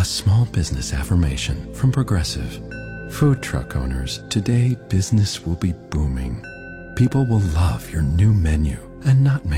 small business affirmation from Progressive. Food truck owners, today business will be booming. People will love your new menu and not make